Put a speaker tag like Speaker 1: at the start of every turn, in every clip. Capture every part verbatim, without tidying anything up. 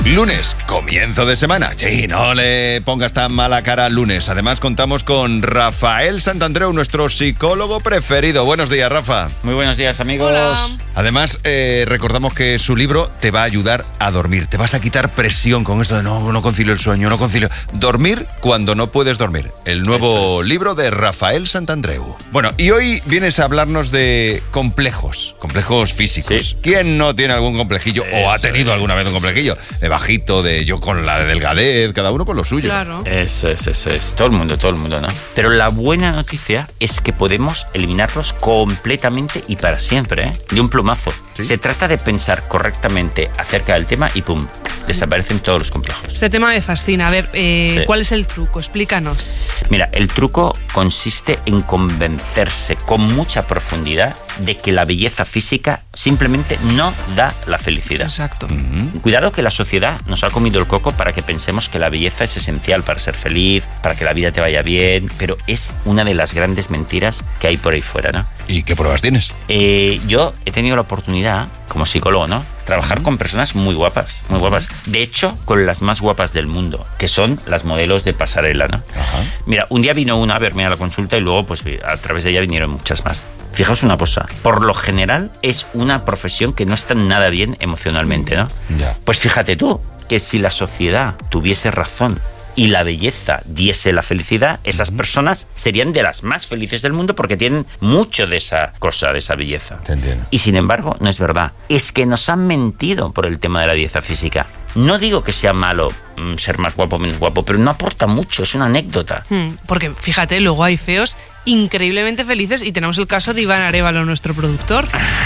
Speaker 1: Lunes, comienzo de semana. Sí, no le pongas tan mala cara al lunes. Además, contamos con Rafael Santandreu, nuestro psicólogo preferido. Buenos días, Rafa.
Speaker 2: Muy buenos días, amigos.
Speaker 3: Hola.
Speaker 1: Además, eh, recordamos que su libro te va a ayudar a dormir. Te vas a quitar presión con esto de no, no concilio el sueño, no concilio. Dormir cuando no puedes dormir. El nuevo libro de Rafael Santandreu. Bueno, y hoy vienes a hablarnos de complejos, complejos físicos.
Speaker 2: Sí.
Speaker 1: ¿Quién no tiene algún complejillo
Speaker 2: Eso
Speaker 1: o ha tenido
Speaker 2: es,
Speaker 1: alguna vez un complejillo? De bajito, de yo con la de delgadez, cada uno con lo suyo.
Speaker 3: Claro.
Speaker 2: Eso es, eso es. Todo el mundo, todo el mundo, ¿no? Pero la buena noticia es que podemos eliminarlos completamente y para siempre, ¿eh? De un plumazo.
Speaker 1: ¿Sí?
Speaker 2: Se trata de pensar correctamente acerca del tema y ¡pum! Desaparecen todos los complejos.
Speaker 3: Este tema me fascina. A ver, eh,
Speaker 2: Sí.
Speaker 3: ¿cuál es el truco? Explícanos.
Speaker 2: Mira, el truco consiste en convencerse con mucha profundidad de que la belleza física simplemente no da la felicidad.
Speaker 3: Exacto.
Speaker 2: Cuidado que la sociedad nos ha comido el coco para que pensemos que la belleza es esencial para ser feliz, para que la vida te vaya bien, pero es una de las grandes mentiras que hay por ahí fuera, ¿no?
Speaker 1: ¿Y qué pruebas tienes?
Speaker 2: Eh, yo he tenido la oportunidad, como psicólogo, ¿no? Trabajar con personas muy guapas, muy guapas. De hecho, con las más guapas del mundo, que son las modelos de pasarela, ¿no?
Speaker 1: Ajá.
Speaker 2: Mira, un día vino una a verme a la consulta y luego, pues, a través de ella vinieron muchas más. Fijaos una cosa, por lo general es una profesión que no está nada bien emocionalmente, ¿no?
Speaker 1: Ya.
Speaker 2: Pues fíjate tú, que si la sociedad tuviese razón y la belleza diese la felicidad, esas personas serían de las más felices del mundo porque tienen mucho de esa cosa, de esa belleza.
Speaker 1: Te entiendo.
Speaker 2: Y sin embargo, no es verdad. Es que nos han mentido por el tema de la belleza física. No digo que sea malo mm, ser más guapo o menos guapo, pero no aporta mucho, es una anécdota.
Speaker 3: Hmm, Porque fíjate, luego hay feos increíblemente felices y tenemos el caso de Iván Arévalo, nuestro productor.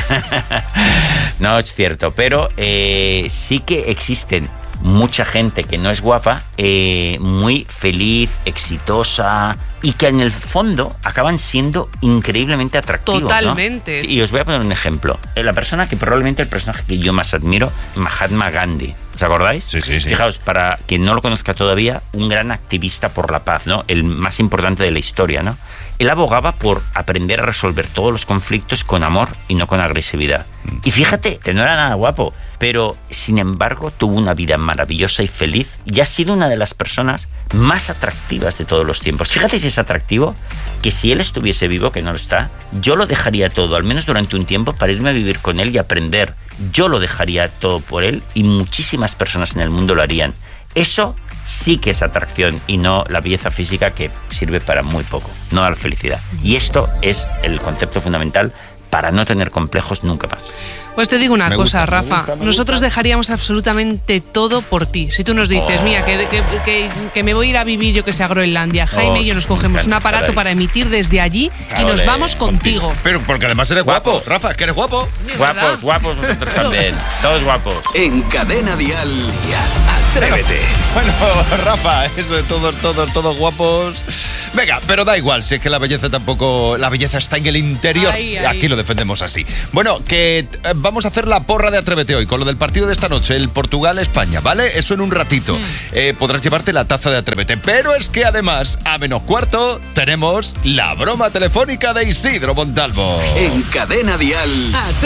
Speaker 2: No es cierto, pero eh, sí que existen mucha gente que no es guapa, eh, muy feliz, exitosa y que en el fondo acaban siendo increíblemente atractivos, ¿no?
Speaker 3: Totalmente.
Speaker 2: Y os voy a poner un ejemplo. Eh, La persona que probablemente el personaje que yo más admiro, Mahatma Gandhi. ¿Os acordáis?
Speaker 1: Sí, sí, sí.
Speaker 2: Fijaos, para quien no lo conozca todavía, un gran activista por la paz, ¿no? El más importante de la historia, ¿no? Él abogaba por aprender a resolver todos los conflictos con amor y no con agresividad. Y fíjate, que no era nada guapo, pero sin embargo tuvo una vida maravillosa y feliz y ha sido una de las personas más atractivas de todos los tiempos. Fíjate si es atractivo que si él estuviese vivo, que no lo está, yo lo dejaría todo, al menos durante un tiempo, para irme a vivir con él y aprender. Yo lo dejaría todo por él y muchísimas personas en el mundo lo harían. Eso sí que es atracción y no la belleza física que sirve para muy poco, no da la felicidad. Y esto es el concepto fundamental para no tener complejos nunca más.
Speaker 3: Pues te digo una
Speaker 1: Me
Speaker 3: cosa,
Speaker 1: gusta, me
Speaker 3: Rafa.
Speaker 1: gusta, me
Speaker 3: Nosotros
Speaker 1: gusta.
Speaker 3: dejaríamos absolutamente todo por ti. Si tú nos dices, mira, que, que, que, que me voy a ir a vivir, yo que sé, a Groenlandia, Jaime
Speaker 2: Oh,
Speaker 3: y yo nos
Speaker 2: sí, me
Speaker 3: cogemos un
Speaker 2: encanta
Speaker 3: aparato
Speaker 2: estar ahí.
Speaker 3: para emitir desde allí y nos
Speaker 2: Ole,
Speaker 3: vamos contigo.
Speaker 1: Pero porque además eres guapo.
Speaker 2: Guapos.
Speaker 1: Rafa, es que eres guapo.
Speaker 3: Es
Speaker 2: Guapos,
Speaker 3: verdad.
Speaker 2: guapos vosotros también. Todos guapos.
Speaker 4: En Cadena Dial, Atrévete.
Speaker 1: Bueno, Rafa, eso de todos, todos, todos guapos. Venga, pero da igual, si es que la belleza tampoco... La belleza está en el interior.
Speaker 3: Ahí, ahí.
Speaker 1: Aquí lo defendemos así. Bueno, que eh, vamos a hacer la porra de Atrévete hoy, con lo del partido de esta noche, el Portugal-España, ¿vale? Eso en un ratito. Eh, podrás llevarte la taza de Atrévete. Pero es que además, a menos cuarto, tenemos la broma telefónica de Isidro Montalvo.
Speaker 4: En Cadena Dial, Atrévete.